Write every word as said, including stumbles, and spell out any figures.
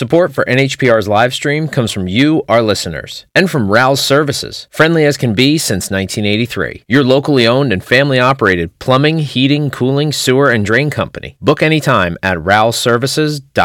Support for N H P R's live stream comes from you, our listeners, and from Rouse Services, friendly as can be since nineteen eighty-three. Your locally owned and family-operated plumbing, heating, cooling, sewer, and drain company. Book anytime at rouse services dot com.